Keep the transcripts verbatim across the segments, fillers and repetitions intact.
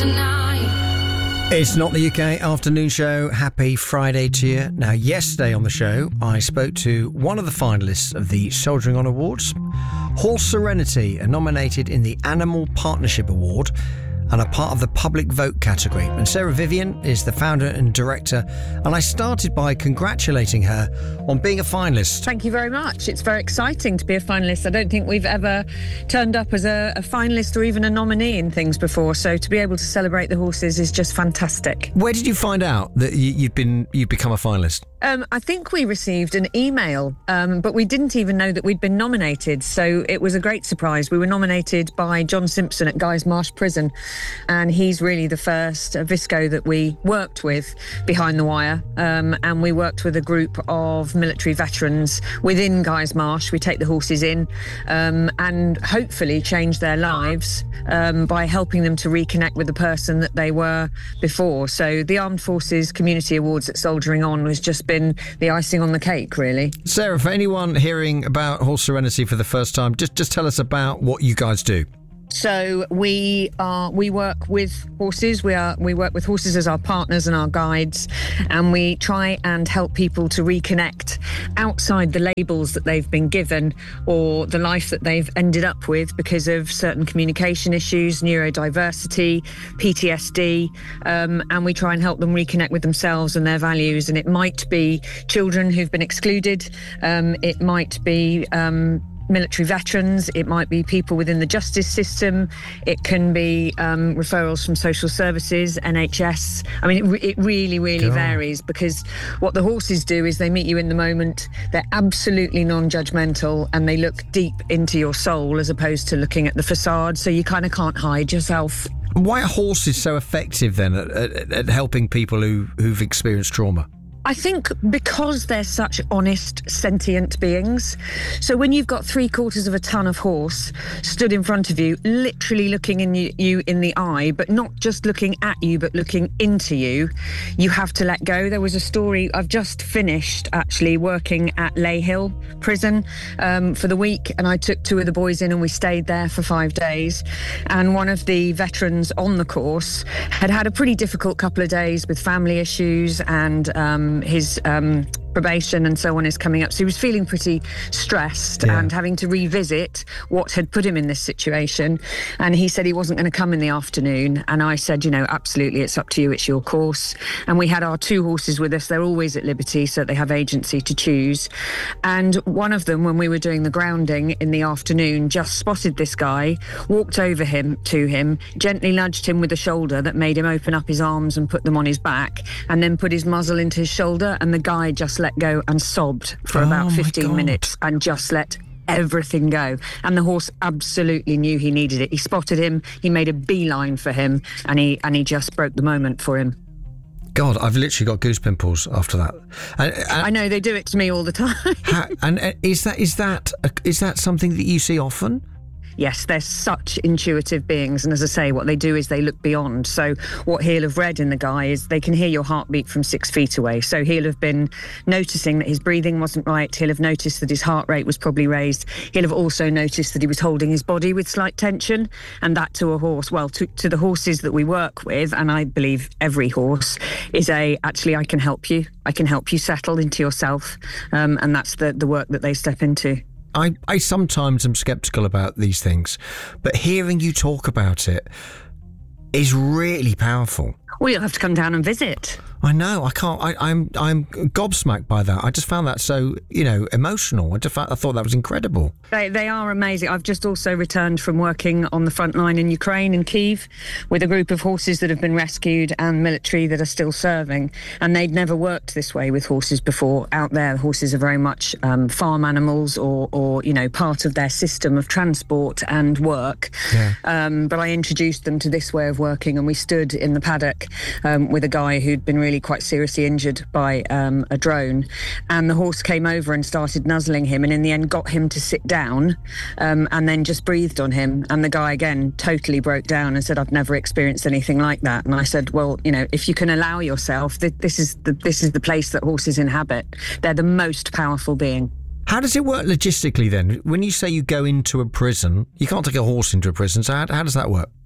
tonight. It's Not the U K Afternoon Show. Happy Friday to you. Now, yesterday on the show, I spoke to one of the finalists of the Soldiering On Awards. Horse Serenity are nominated in the Animal Partnership Award and are part of the public vote category. And Sarah Vivian is the founder and director, and I started by congratulating her on being a finalist. Thank you very much. It's very exciting to be a finalist. I don't think we've ever turned up as a, a finalist or even a nominee in things before, so to be able to celebrate the horses is just fantastic. Where did you find out that you, you'd been you'd become a finalist? Um, I think we received an email, um, but we didn't even know that we'd been nominated, so it was a great surprise. We were nominated by John Simpson at Guy's Marsh Prison, and he's really the first uh, Visco that we worked with behind the wire, um, and we worked with a group of military veterans within Guy's Marsh. We take the horses in um, and hopefully change their lives um, by helping them to reconnect with the person that they were before. So the Armed Forces Community Awards at Soldiering On was just been the icing on the cake, really. Sarah, for anyone hearing about Horse Serenity for the first time, just just tell us about what you guys do. So we are we work with horses. We are we work with horses as our partners and our guides, and we try and help people to reconnect outside the labels that they've been given or the life that they've ended up with because of certain communication issues, neurodiversity, P T S D, um, and we try and help them reconnect with themselves and their values. And it might be children who've been excluded. Um, it might be um, military veterans, it might be people within the justice system, it can be um, referrals from social services, N H S. I mean, it, re- it really, really God. varies, because what the horses do is they meet you in the moment, they're absolutely non-judgmental, and they look deep into your soul as opposed to looking at the facade, so you kind of can't hide yourself. Why are horses so effective then at, at, at helping people who, who've experienced trauma? I think because they're such honest, sentient beings. So when you've got three quarters of a ton of horse stood in front of you, literally looking in you, you in the eye, but not just looking at you, but looking into you, you have to let go. There was a story, I've just finished actually working at Ley Hill Prison um, for the week, and I took two of the boys in and we stayed there for five days. And one of the veterans on the course had had a pretty difficult couple of days with family issues, and um, his um, probation and so on is coming up. So he was feeling pretty stressed yeah. and having to revisit what had put him in this situation. And he said he wasn't going to come in the afternoon. And I said, you know, absolutely, it's up to you. It's your course. And we had our two horses with us. They're always at liberty, so they have agency to choose. And one of them, when we were doing the grounding in the afternoon, just spotted this guy, walked over him to him, gently nudged him with a shoulder that made him open up his arms and put them on his back, and then put his muzzle into his shoulder, and the guy just let go and sobbed for oh about fifteen minutes and just let everything go. And the horse absolutely knew he needed it. He spotted him, he made a beeline for him, and he and he just broke the moment for him. God, I've literally got goose pimples after that. And, and I know, they do it to me all the time. how, and uh, is that is that uh, is that something that you see often? Yes, they're such intuitive beings, and as I say, what they do is they look beyond. So what he'll have read in the guy is they can hear your heartbeat from six feet away. So he'll have been noticing that his breathing wasn't right. He'll have noticed that his heart rate was probably raised. He'll have also noticed that he was holding his body with slight tension, and that to a horse, well, to, to the horses that we work with, and I believe every horse, is a, actually, I can help you. I can help you settle into yourself, um, and that's the, the work that they step into. I, I sometimes am sceptical about these things, but hearing you talk about it is really powerful. Well, you'll have to come down and visit. I know. I can't. I, I'm. I'm gobsmacked by that. I just found that so, you know, emotional. I just. I thought that was incredible. They they are amazing. I've just also returned from working on the front line in Ukraine, in Kyiv, with a group of horses that have been rescued and military that are still serving. And they'd never worked this way with horses before. Out there, horses are very much um, farm animals, or or you know, part of their system of transport and work. Yeah. Um, but I introduced them to this way of working, and we stood in the paddock um, with a guy who'd been really quite seriously injured by um, a drone, and the horse came over and started nuzzling him, and in the end got him to sit down, um, and then just breathed on him, and the guy again totally broke down and said, I've never experienced anything like that. And I said, well, you know, if you can allow yourself, th- this is the this is the place that horses inhabit. They're the most powerful being. How does it work logistically then? When you say you go into a prison, you can't take a horse into a prison, so how, how does that work?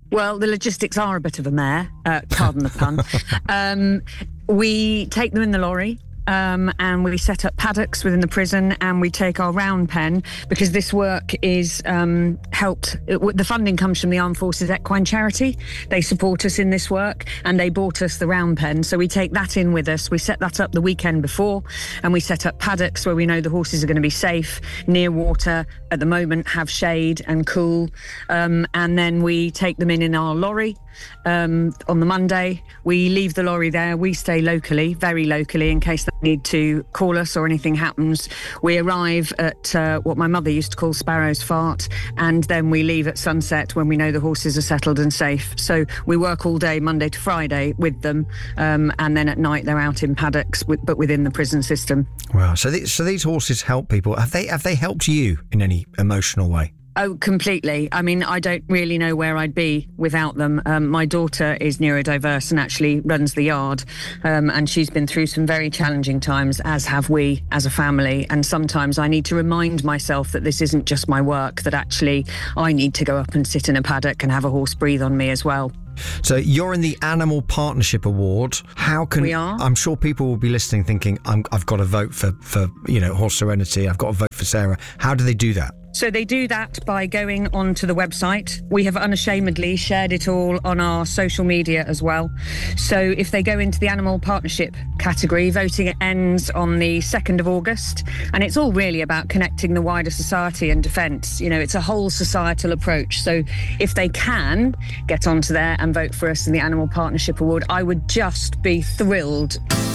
Well, the logistics are a bit of a mare, uh, pardon the pun. um, we take them in the lorry. Um, and we set up paddocks within the prison, and we take our round pen, because this work is um, helped. It, the funding comes from the Armed Forces Equine Charity. They support us in this work, and they bought us the round pen. So we take that in with us. We set that up the weekend before, and we set up paddocks where we know the horses are going to be safe, near water, at the moment have shade and cool. Um, and then we take them in in our lorry. Um, on the Monday, we leave the lorry there. We stay locally, very locally, in case they need to call us or anything happens. We arrive at uh, what my mother used to call Sparrow's Fart, and then we leave at sunset when we know the horses are settled and safe. So we work all day, Monday to Friday, with them, um, and then at night they're out in paddocks, with, but within the prison system. Wow. So, th- so these horses help people. Have they have they helped you in any emotional way? Oh, completely. I mean, I don't really know where I'd be without them. Um, my daughter is neurodiverse and actually runs the yard, um, and she's been through some very challenging times, as have we as a family. And sometimes I need to remind myself that this isn't just my work, that actually I need to go up and sit in a paddock and have a horse breathe on me as well. So you're in the Animal Partnership Award. How can we are? I'm sure people will be listening thinking, I'm, I've got to vote for, for, you know, Horse Serenity. I've got to vote for Sarah. How do they do that? So they do that by going onto the website. We have unashamedly shared it all on our social media as well. So if they go into the Animal Partnership category, voting ends on the second of August. And it's all really about connecting the wider society and defence. You know, it's a whole societal approach. So if they can get onto there and vote for us in the Animal Partnership Award, I would just be thrilled.